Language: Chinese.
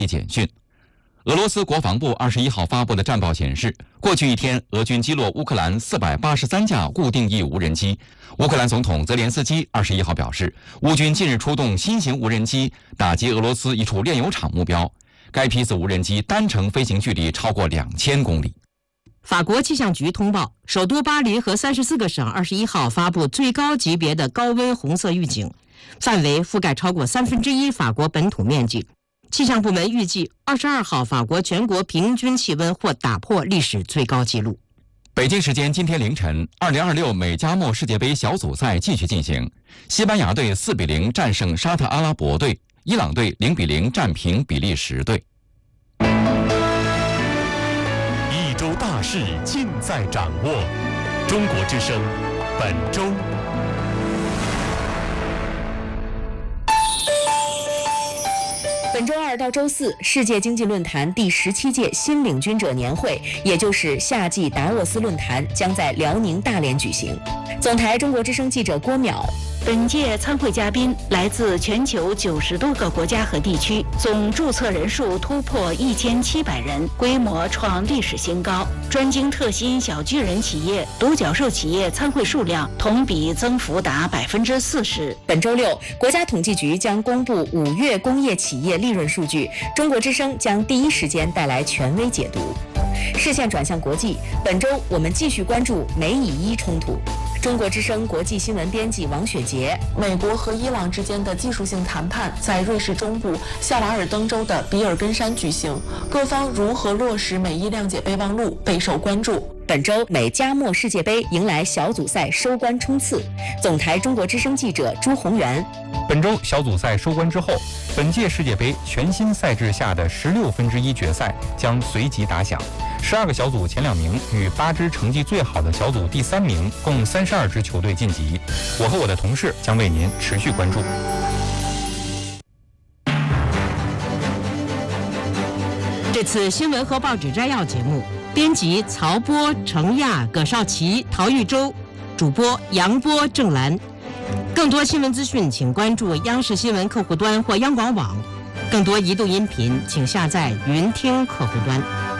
简讯。俄罗斯国防部21号发布的战报显示，过去一天，俄军击落乌克兰483架固定翼无人机。乌克兰总统泽连斯基21号表示，乌军近日出动新型无人机打击俄罗斯一处炼油厂目标，该批次无人机单程飞行距离超过2000公里。 法国气象局通报，首都巴黎和34个省21号发布最高级别的高温红色预警，范围覆盖超过1/3法国本土面积。气象部门预计22号法国全国平均气温或打破历史最高纪录。 北京时间今天凌晨，2026美加墨世界杯小组赛继续进行，西班牙队4-0战胜沙特阿拉伯队，伊朗队0-0战平比利时队。 一周大事尽在掌握，中国之声本周。 本周二到周四，世界经济论坛第17届新领军者年会，也就是夏季达沃斯论坛，将在辽宁大连举行。总台中国之声记者郭淼。 本届参会嘉宾来自全球90多个国家和地区，总注册人数突破1700人，规模创历史新高。专精特新小巨人企业、独角兽企业参会数量同比增幅达40%。 本周六，国家统计局将公布5月工业企业利润数据，中国之声将第一时间带来权威解读。视线转向国际，本周我们继续关注美以伊冲突。中国之声国际新闻编辑王雪杰。 美国和伊朗之间的技术性谈判在瑞士中部夏瓦尔登州的比尔根山举行，各方如何落实美伊谅解备忘录备受关注。 本周美加墨世界杯迎来小组赛收官冲刺，总台中国之声记者朱宏元。 本周小组赛收官之后，本届世界杯全新赛制下的1/16决赛将随即打响。12个小组前2名与8支成绩最好的小组第3名共32支球队晋级。我和我的同事将为您持续关注。 这次新闻和报纸摘要节目，编辑曹波、程亚、葛少奇、陶玉洲，主播杨波、郑兰。更多新闻资讯，请关注央视新闻客户端或央广网。更多移动音频，请下载云听客户端。